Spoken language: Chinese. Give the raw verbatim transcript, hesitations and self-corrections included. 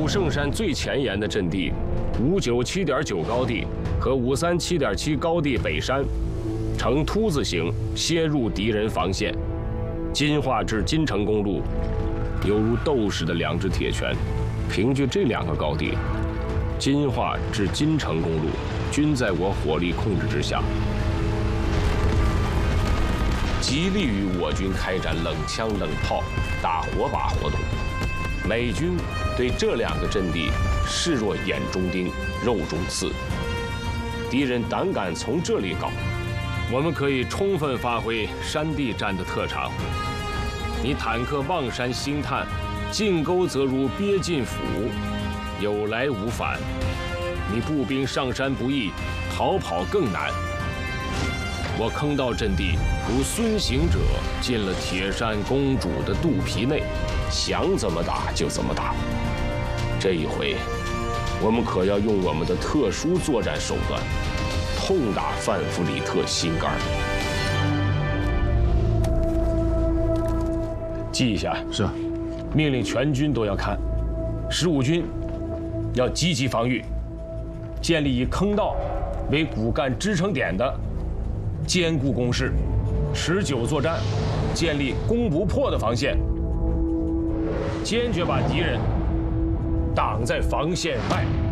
胜山最前沿的阵地五九七点九高地和五三七点七高地北山，呈凸字形先入敌人防线。金化至金城公路犹如斗士的两只铁拳，凭据这两个高地，金化至金城公路均在我火力控制之下，极力于我军开展冷枪冷炮、大火把活动。美军对这两个阵地视若眼中钉、肉中刺，敌人胆敢从这里搞，我们可以充分发挥山地战的特长。你坦克望山兴叹，进沟则如鳖进府，有来无返；你步兵上山不易，逃跑更难。我坑道阵地如孙行者进了铁扇公主的肚皮内，想怎么打就怎么打。这一回，我们可要用我们的特殊作战手段，痛打范弗里特心肝。记一下。 是。 命令全军都要看。十五军要积极防御，建立以坑道为骨干支撑点的坚固工事，持久作战，建立攻不破的防线，坚决把敌人挡在防线外。